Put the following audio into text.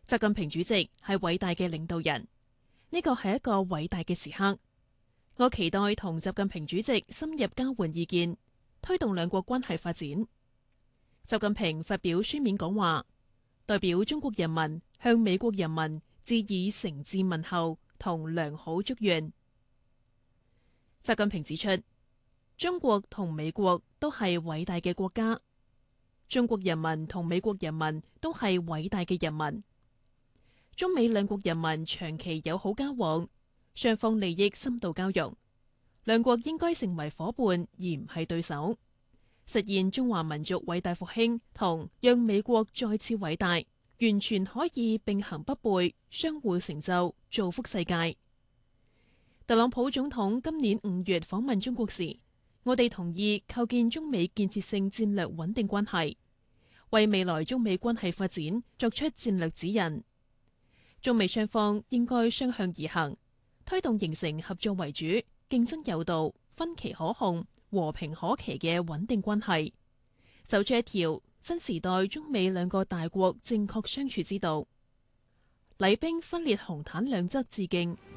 習近平主席係偉大嘅領導人，呢個係一個偉大嘅時刻。我期待同習近平主席深入交換意見，推動兩國關係發展。習近平發表書面講話，代表中國人民向美國人民致以誠摯問候同良好祝願。習近平指出，中國同美國都係偉大嘅國家，中國人民同美國人民都係偉大嘅人民。中美兩國人民長期友好交往，雙方利益深度交融，兩國應該成為夥伴而唔係對手，實現中華民族偉大復興同讓美國再次偉大，完全可以並行不悖，相互成就，造福世界。特朗普總統今年5月訪問中國時，我哋同意構建中美建設性戰略穩定關係，為未來中美關係發展作出戰略指引。中美雙方應該相向而行，推動形成合作為主、競爭有道、分歧可控、和平可期嘅穩定關係，走出一條新時代中美兩個大國正確相處之道。禮兵分列紅毯兩側致敬。